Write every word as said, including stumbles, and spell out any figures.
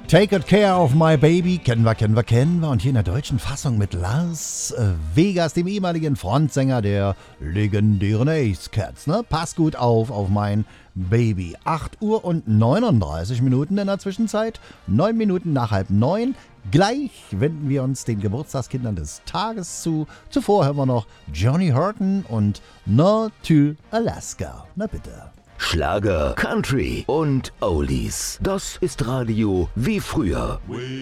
Take Good Care of My Baby, kennen wir, kennen wir, kennen wir. Und hier in der deutschen Fassung mit Lars äh, Vegas, dem ehemaligen Frontsänger der legendären Ace Cats. Ne? Pass gut auf, auf mein Baby. acht Uhr und neununddreißig Minuten in der Zwischenzeit. neun Minuten nach halb neun. Gleich wenden wir uns den Geburtstagskindern des Tages zu. Zuvor hören wir noch Johnny Horton und No to Alaska. Na bitte. Schlager, Country und Oldies. Das ist Radio wie früher.